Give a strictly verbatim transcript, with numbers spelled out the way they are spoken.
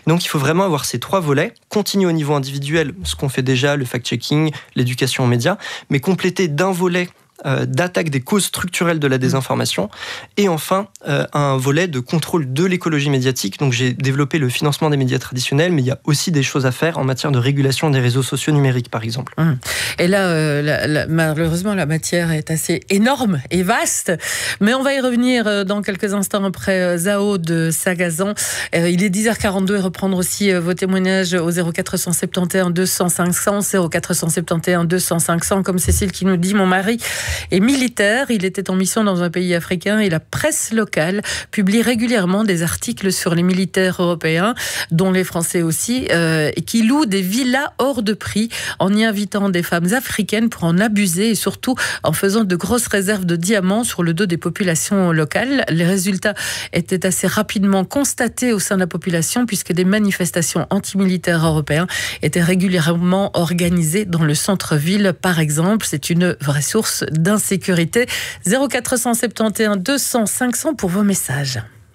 Donc il faut vraiment avoir ces trois volets, continuer au niveau individuel, ce qu'on fait déjà, le fact-checking, l'éducation aux médias, mais compléter d'un volet Euh, d'attaque des causes structurelles de la désinformation, et enfin euh, un volet de contrôle de l'écologie médiatique. Donc j'ai développé le financement des médias traditionnels, mais il y a aussi des choses à faire en matière de régulation des réseaux sociaux numériques, par exemple. Hum. Et là, euh, la, la, malheureusement, la matière est assez énorme et vaste, mais on va y revenir dans quelques instants après Zao de Sagazan. Euh, il est dix heures quarante-deux, et reprendre aussi euh, vos témoignages au zéro quatre cent soixante et onze deux cents cinq cents, zéro quatre cent soixante et onze deux cents cinq cents, comme Cécile qui nous dit: mon mari est militaire, il était en mission dans un pays africain et la presse locale publie régulièrement des articles sur les militaires européens, dont les Français aussi, euh, et qui louent des villas hors de prix en y invitant des femmes africaines pour en abuser, et surtout en faisant de grosses réserves de diamants sur le dos des populations locales. Les résultats étaient assez rapidement constatés au sein de la population, puisque des manifestations antimilitaires européens étaient régulièrement organisées dans le centre-ville, par exemple. C'est une vraie source d'insécurité. zéro quatre cent soixante et onze deux cents cinq cents pour vos messages.